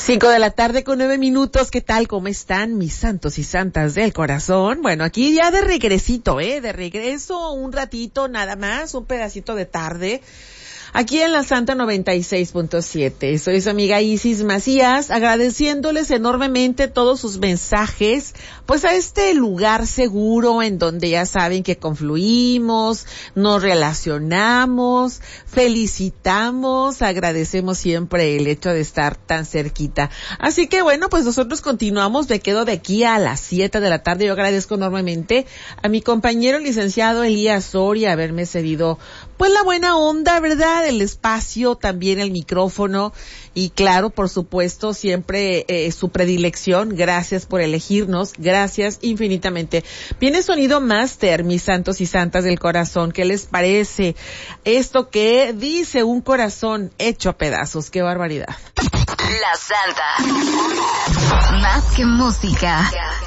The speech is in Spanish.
5:09 p.m. ¿Qué tal? ¿Cómo están mis santos y santas del corazón? Bueno, aquí ya de regresito, de regreso un ratito nada más, un pedacito de tarde. Aquí en la Santa 96.7. Soy su amiga Isis Macías, agradeciéndoles enormemente todos sus mensajes, pues a este lugar seguro en donde ya saben que confluimos, nos relacionamos, felicitamos, agradecemos siempre el hecho de estar tan cerquita. Así que bueno, pues nosotros continuamos, me quedo de aquí a las 7 de la tarde. Yo agradezco enormemente a mi compañero licenciado Elías Soria haberme cedido pues la buena onda, ¿verdad? El espacio, también el micrófono y claro, por supuesto, siempre su predilección. Gracias por elegirnos, gracias infinitamente. Viene Sonido Master, mis santos y santas del corazón. ¿Qué les parece esto que dice un corazón hecho a pedazos? ¡Qué barbaridad! La Santa. Más que música.